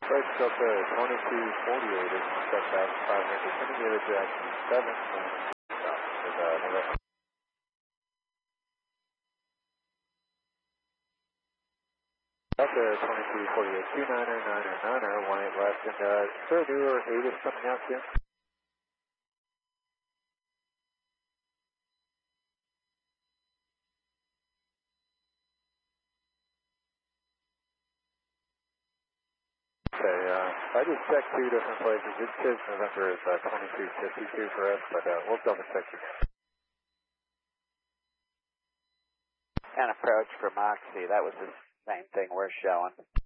Right, Delta 2248 is set back 500, descending the other Jackson 7, with November. Delta 2248, 29er, 18 left, and sir, newer 8 is coming out soon. Okay, I just checked 2 different places. It says November is 2252 for us, but we'll double check again. And approach for Moxie, that was the same thing we're showing.